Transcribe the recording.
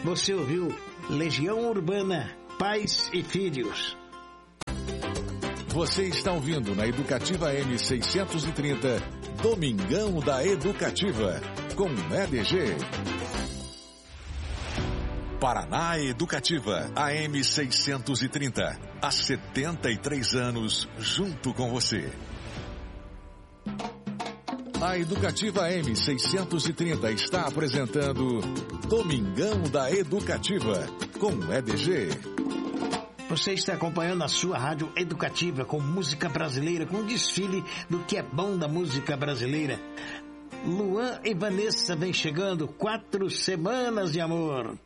Você ouviu Legião Urbana, Pais e Filhos. Você está ouvindo na Educativa M630, Domingão da Educativa, com EDG. Paraná Educativa, AM 630. Há 73 anos, junto com você. A Educativa M 630 está apresentando Domingão da Educativa, com EDG. Você está acompanhando a sua rádio educativa com música brasileira, com desfile do que é bom da música brasileira. Luan e Vanessa vem chegando, 4 semanas de amor.